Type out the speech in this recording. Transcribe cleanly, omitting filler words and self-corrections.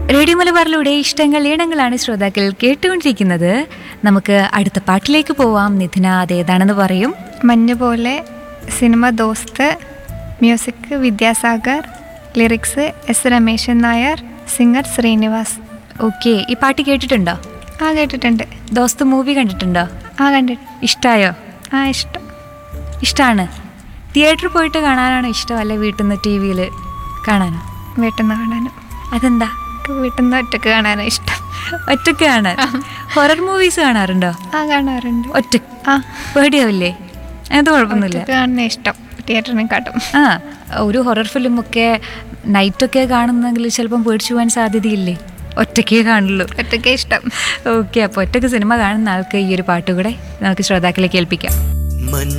Radio മലബാറിലൂടെ ഇഷ്ടങ്ങൾ ഈണങ്ങളാണ് ശ്രോതാക്കൾ കേട്ടുകൊണ്ടിരിക്കുന്നത്. നമുക്ക് അടുത്ത പാട്ടിലേക്ക് പോവാം. നിധിന, അതേതാണെന്ന് പറയും. മഞ്ഞ് പോലെ, സിനിമ ദോസ്ത്, music Vidyasagar, lyrics S Rameshan Nair, singer Srinivas. Okay, ഈ പാട്ട് കേട്ടിട്ടുണ്ടോ? ആ കേട്ടിട്ടുണ്ട്. ദോസ്ത് മൂവി കണ്ടിട്ടുണ്ടോ? ആ കണ്ടിട്ട്. ഇഷ്ടായോ? ആ ഇഷ്ടം. ഇഷ്ടമാണ്. തിയേറ്ററിൽ പോയിട്ട് കാണാനാണോ ഇഷ്ടം, അല്ലെ വീട്ടിൽ നിന്ന് ടി വിയിൽ കാണാനോ? വീട്ടിൽ നിന്ന് കാണാനും. അതെന്താ? വീട്ടിൽ നിന്ന് ഒറ്റക്ക് കാണാനും ഇഷ്ടം. ഒറ്റയ്ക്ക് കാണാൻ. ഹൊറർ മൂവീസ് കാണാറുണ്ടോ? ആ കാണാറുണ്ട്. ഒറ്റ ആ പേടിയാവില്ലേ? അത് കുഴപ്പമൊന്നുമില്ല. ഒറ്റക്ക് കാണുന്ന ഇഷ്ടം തിയേറ്ററിനെ കാട്ടും. ആ, ഒരു ഹൊറർ ഫിലിമൊക്കെ നൈറ്റൊക്കെ കാണുന്നെങ്കിൽ ചിലപ്പം പേടിച്ചു പോകാൻ സാധ്യതയില്ലേ? ഒറ്റയ്ക്കേ കാണുള്ളൂ. ഒറ്റയ്ക്ക് ഇഷ്ടം. ഓക്കെ, അപ്പോൾ ഒറ്റയ്ക്ക് സിനിമ കാണുന്ന ആൾക്ക് ഈ ഒരു പാട്ട് കൂടെ നമുക്ക് ശ്രോതാക്കളെ കേൾപ്പിക്കാം.